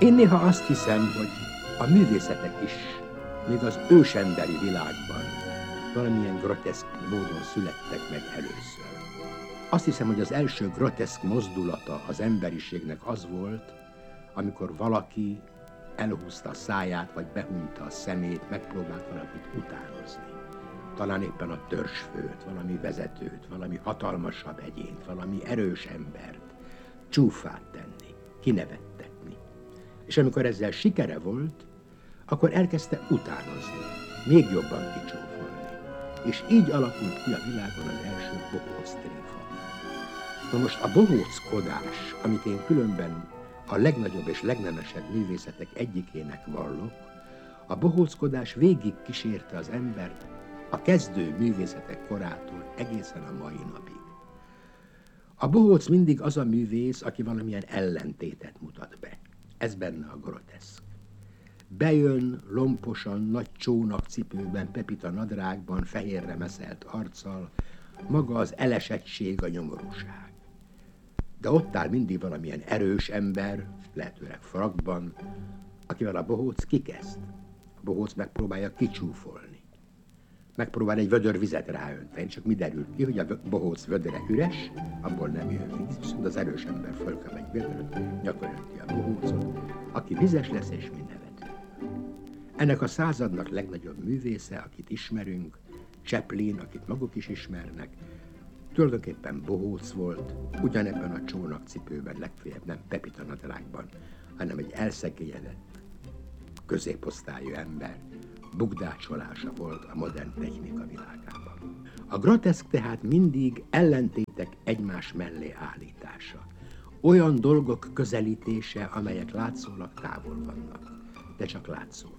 Én néha azt hiszem, hogy a művészetek is, még az ősemberi világban valamilyen groteszk módon születtek meg először. Azt hiszem, hogy az első groteszk mozdulata az emberiségnek az volt, amikor valaki elhúzta a száját, vagy behunta a szemét, megpróbált valakit utánozni. Talán éppen a törzsfőt, valami vezetőt, valami hatalmasabb egyént, valami erős embert csúfát tenni, kinevettetni. És amikor ezzel sikere volt, akkor elkezdte utánozni, még jobban kicsúfolni. És így alakult ki a világon az első bohóc tréfa. Na most a bohóckodás, amit én különben a legnagyobb és legnemesebb művészetek egyikének vallok, a bohóckodás végig kísérte az embert a kezdő művészetek korától egészen a mai napig. A bohóc mindig az a művész, aki valamilyen ellentétet mutat be. Ez benne a groteszk. Bejön lomposan, nagy csónakcipőben, pepita nadrágban, fehérre meszelt arccal, maga az elesettség, a nyomorúság. De ott áll mindig valamilyen erős ember, lehetőleg frakban, akivel a bohóc kikezd. A bohóc megpróbálja kicsúfolni. Megpróbál egy vödör vizet ráönteni, csak mi derül ki, hogy a bohóc vödre üres, abból nem jön víz, viszont az erős ember fölkap egy vödröt, nyakörönti a bohócot, aki vizes lesz és mi nevetünk. Ennek a századnak legnagyobb művésze, akit ismerünk, Chaplin, akit maguk is ismernek, tulajdonképpen bohóc volt, ugyanebben a csónakcipőben, legfeljebb nem pepita nadrágban, hanem egy elszegényedett, középosztályú ember bukdácsolása volt a modern technika világában. A groteszk tehát mindig ellentétek egymás mellé állítása. Olyan dolgok közelítése, amelyek látszólag távol vannak, de csak látszólag.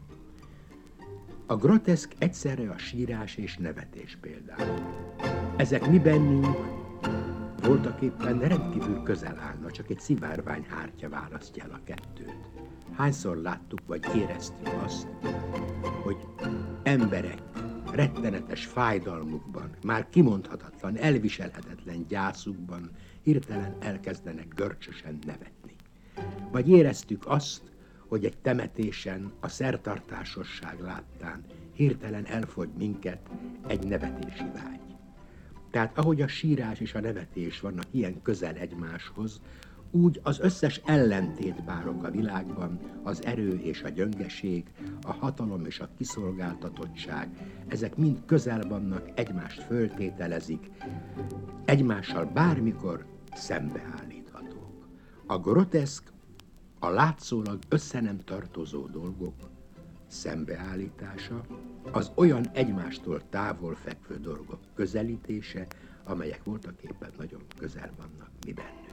A groteszk egyszerre a sírás és nevetés például. Ezek mi bennünk voltaképpen rendkívül közel állna, csak egy szivárvány hártya választja el a kettőt. Hányszor láttuk vagy éreztük azt, hogy emberek rettenetes fájdalmukban, már kimondhatatlan, elviselhetetlen gyászukban hirtelen elkezdenek görcsösen nevetni. Vagy éreztük azt, hogy egy temetésen a szertartásosság láttán hirtelen elfogy minket egy nevetési vágy. Tehát ahogy a sírás és a nevetés vannak ilyen közel egymáshoz, úgy az összes ellentétpárok a világban, az erő és a gyöngeség, a hatalom és a kiszolgáltatottság, ezek mind közel vannak, egymást föltételezik, egymással bármikor szembeállíthatók. A groteszk, a látszólag össze nem tartozó dolgok szembeállítása, az olyan egymástól távol fekvő dolgok közelítése, amelyek voltaképpen nagyon közel vannak mi bennünk.